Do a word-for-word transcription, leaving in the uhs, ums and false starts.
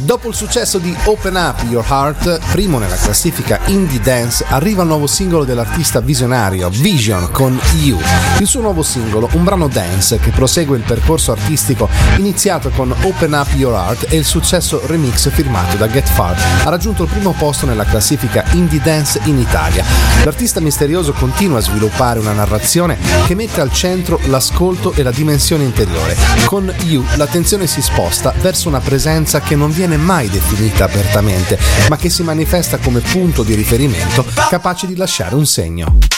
Dopo il successo di Open Up Your Heart, primo nella classifica Indie Dance, arriva il nuovo singolo dell'artista visionario Vision con You. Il suo nuovo singolo, un brano dance che prosegue il percorso artistico iniziato con Open Up Your Heart e il successo remix firmato da Get Far, ha raggiunto il primo posto nella classifica Indie Dance in Italia. L'artista misterioso continua a sviluppare una narrazione che mette al centro l'ascolto e la dimensione interiore. Con You l'attenzione si sposta verso una presenza che non viene mai definita apertamente, ma che si manifesta come punto di riferimento capace di lasciare un segno.